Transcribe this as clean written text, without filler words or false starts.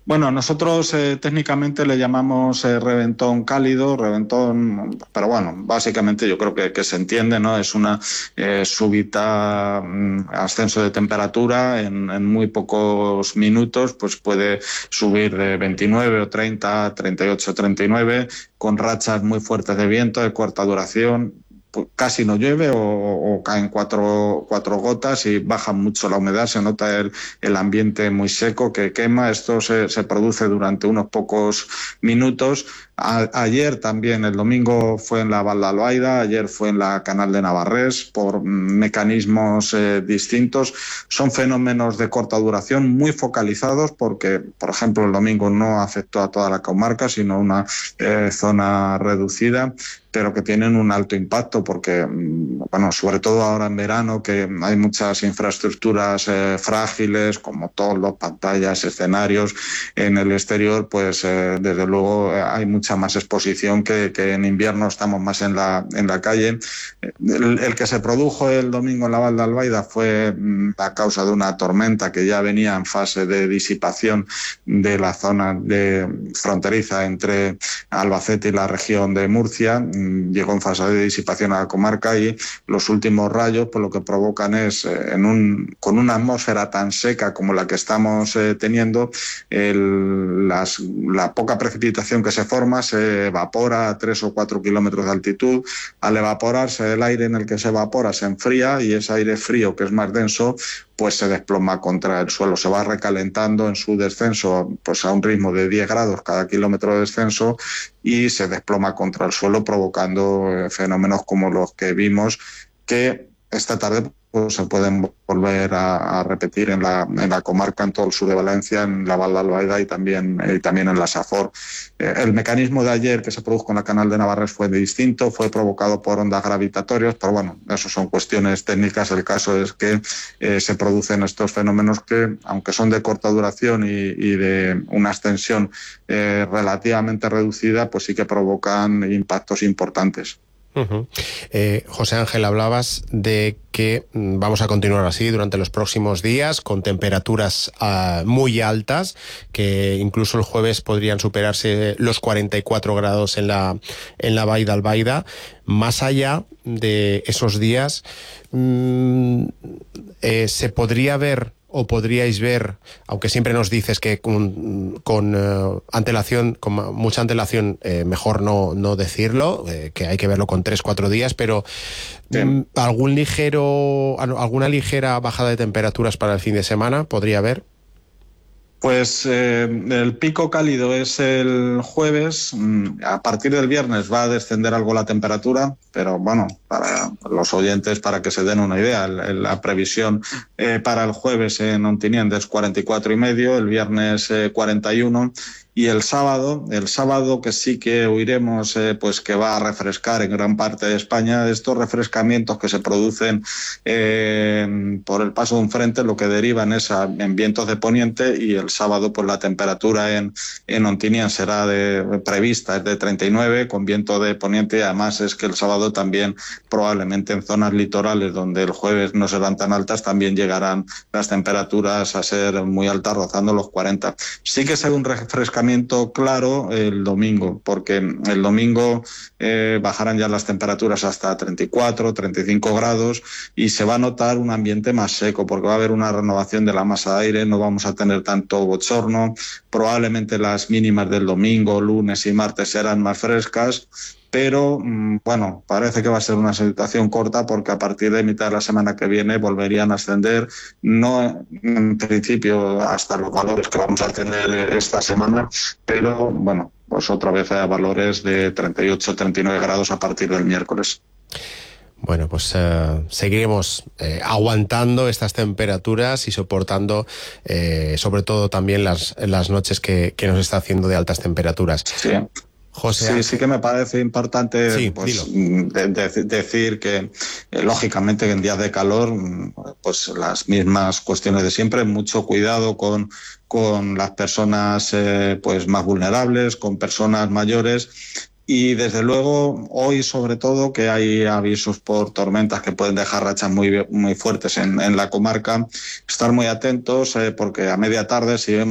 Bueno, nosotros técnicamente le llamamos reventón cálido, reventón, pero bueno, básicamente yo creo que se entiende, ¿no? Es una súbita ascenso de temperatura en muy pocos minutos, pues puede subir de 29 o 30, 38, 39, con rachas muy fuertes de viento de corta duración. Pues casi no llueve o caen cuatro gotas y baja mucho la humedad, se nota el ambiente muy seco que quema. Esto se produce durante unos pocos minutos. Ayer también, el domingo fue en la Val d'Albaida, ayer fue en la Canal de Navarrés, por mecanismos distintos. Son fenómenos de corta duración muy focalizados porque, por ejemplo, el domingo no afectó a toda la comarca, sino una zona reducida, pero que tienen un alto impacto porque, bueno, sobre todo ahora en verano, que hay muchas infraestructuras frágiles, como toldos, pantallas, escenarios en el exterior, pues desde luego hay mucha más exposición que en invierno, estamos más en la calle. El que se produjo el domingo en la Val d'Albaida fue a causa de una tormenta que ya venía en fase de disipación de la zona fronteriza entre Albacete y la región de Murcia. Llegó en fase de disipación a la comarca y los últimos rayos pues lo que provocan es, con una atmósfera tan seca como la que estamos teniendo, la poca precipitación que se forma se evapora a 3 o 4 kilómetros de altitud. Al evaporarse, el aire en el que se evapora se enfría y ese aire frío, que es más denso, pues se desploma contra el suelo, se va recalentando en su descenso pues a un ritmo de 10 grados cada kilómetro de descenso y se desploma contra el suelo, provocando fenómenos como los que vimos, que esta tarde pues se pueden volver a repetir en la comarca, en todo el sur de Valencia, en la Val d'Albaida y también en la Safor. El mecanismo de ayer que se produjo en la Canal de Navarrés fue distinto, fue provocado por ondas gravitatorias, pero bueno, eso son cuestiones técnicas. El caso es que se producen estos fenómenos que, aunque son de corta duración y de una extensión relativamente reducida, pues sí que provocan impactos importantes. Uh-huh. José Ángel, hablabas de que vamos a continuar así durante los próximos días, con temperaturas muy altas, que incluso el jueves podrían superarse los 44 grados en la Val d'Albaida. Más allá de esos días, se podría ver, o podríais ver, aunque siempre nos dices que con antelación, con mucha antelación, mejor no decirlo, que hay que verlo con 3-4 días, pero sí. ¿Alguna ligera bajada de temperaturas para el fin de semana podría haber? Pues el pico cálido es el jueves. A partir del viernes va a descender algo la temperatura, pero bueno, para los oyentes, para que se den una idea, la previsión para el jueves en Ontinyent es 44,5, el viernes 41. Y el sábado que sí que oiremos, pues que va a refrescar en gran parte de España, estos refrescamientos que se producen por el paso de un frente, lo que derivan es en vientos de poniente, y el sábado pues la temperatura en Ontinyent será prevista, es de 39 con viento de poniente, y además es que el sábado también probablemente en zonas litorales donde el jueves no serán tan altas, también llegarán las temperaturas a ser muy altas, rozando los 40. Sí que se ve un refrescamiento claro el domingo, porque el domingo bajarán ya las temperaturas hasta 34, 35 grados y se va a notar un ambiente más seco, porque va a haber una renovación de la masa de aire, no vamos a tener tanto bochorno, probablemente las mínimas del domingo, lunes y martes serán más frescas. Pero bueno, parece que va a ser una situación corta, porque a partir de mitad de la semana que viene volverían a ascender, no en principio hasta los valores que vamos a tener esta semana, pero bueno, pues otra vez a valores de 38, 39 grados a partir del miércoles. Bueno, pues seguiremos aguantando estas temperaturas y soportando sobre todo también las noches que nos está haciendo de altas temperaturas. Sí. José, sí que me parece importante decir que lógicamente en días de calor pues las mismas cuestiones de siempre, mucho cuidado con las personas pues más vulnerables, con personas mayores. Y desde luego hoy sobre todo, que hay avisos por tormentas que pueden dejar rachas muy fuertes en la comarca, estar muy atentos porque a media tarde, si vemos